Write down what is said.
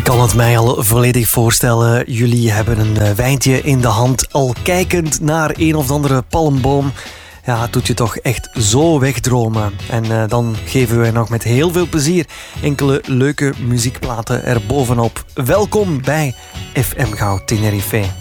Ik kan het mij al volledig voorstellen. Jullie hebben een wijntje in de hand, al kijkend naar een of andere palmboom. Ja, het doet je toch echt zo wegdromen. En dan geven we nog met heel veel plezier enkele leuke muziekplaten erbovenop. Welkom bij FM Goud Tenerife.